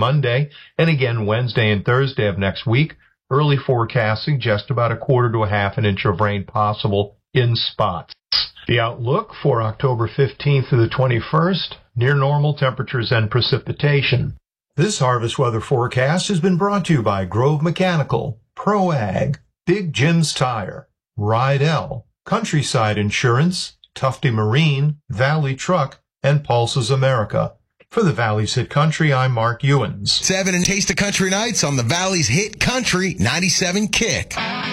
Monday, and again Wednesday and Thursday of next week. Early forecasts suggest about a quarter to a half an inch of rain possible in spots. The outlook for October 15th through the 21st, near normal temperatures and precipitation. This harvest weather forecast has been brought to you by Grove Mechanical, ProAg, Big Jim's Tire, Rydell, Countryside Insurance, Tufty Marine, Valley Truck, and Pulses America. For the Valley's Hit Country, I'm Mark Ewens. 7 and Taste of Country Nights on the Valley's Hit Country 97 Kick.